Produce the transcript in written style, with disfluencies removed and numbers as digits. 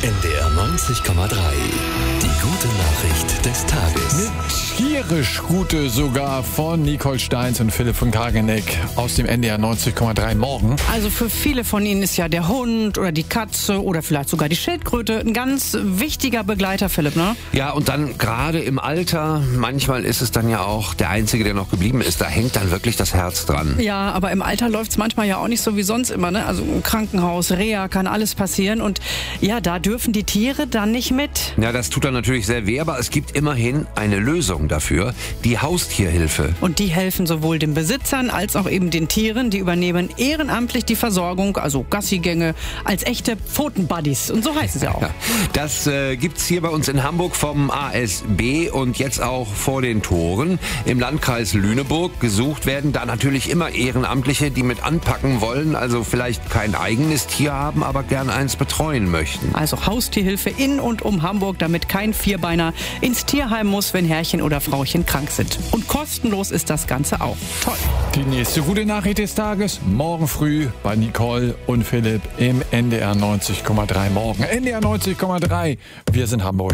NDR 90,3. Die gute Nachricht des Tages. Tierisch gute sogar von Nicole Steins und Philipp von Kageneck aus dem NDR 90,3 Morgen. Also für viele von Ihnen ist ja der Hund oder die Katze oder vielleicht sogar die Schildkröte ein ganz wichtiger Begleiter, Philipp, ne? Ja, und dann gerade im Alter, manchmal ist es dann ja auch der Einzige, der noch geblieben ist. Da hängt dann wirklich das Herz dran. Ja, aber im Alter läuft es manchmal ja auch nicht so wie sonst immer, ne? Also im Krankenhaus, Reha, kann alles passieren und ja, da dürfen die Tiere dann nicht mit. Ja, das tut dann natürlich sehr weh, aber es gibt immerhin eine Lösung dafür, die Haustierhilfe. Und die helfen sowohl den Besitzern als auch eben den Tieren. Die übernehmen ehrenamtlich die Versorgung, also Gassigänge, als echte Pfotenbuddies. Und so heißen sie auch. Ja, das gibt's hier bei uns in Hamburg vom ASB und jetzt auch vor den Toren. Im Landkreis Lüneburg gesucht werden da natürlich immer Ehrenamtliche, die mit anpacken wollen, also vielleicht kein eigenes Tier haben, aber gern eins betreuen möchten. Also Haustierhilfe in und um Hamburg, damit kein Vierbeiner ins Tierheim muss, wenn Herrchen oder Frauchen krank sind. Und kostenlos ist das Ganze auch. Toll. Die nächste gute Nachricht des Tages, morgen früh bei Nicole und Philipp im NDR 90,3 Morgen. NDR 90,3, wir sind Hamburg.